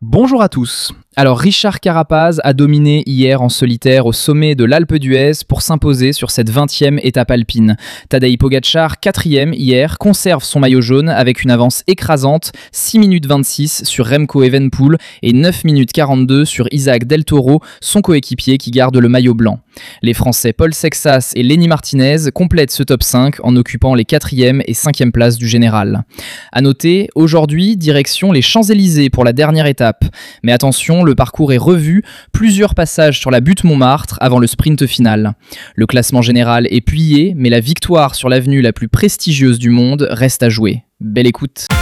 Bonjour à tous. Alors Richard Carapaz a dominé hier en solitaire au sommet de l'Alpe d'Huez pour s'imposer sur cette 20e étape alpine. Tadej Pogačar, 4e hier, conserve son maillot jaune avec une avance écrasante, 6 minutes 26 sur Remco Evenepoel et 9 minutes 42 sur Isaac Del Toro, son coéquipier qui garde le maillot blanc. Les Français Paul Sexas et Lenny Martinez complètent ce top 5 en occupant les 4e et 5e places du général. A noter, aujourd'hui, direction les Champs-Élysées pour la dernière étape. Mais attention, le parcours est revu, plusieurs passages sur la butte Montmartre avant le sprint final. Le classement général est plié, mais la victoire sur l'avenue la plus prestigieuse du monde reste à jouer. Belle écoute.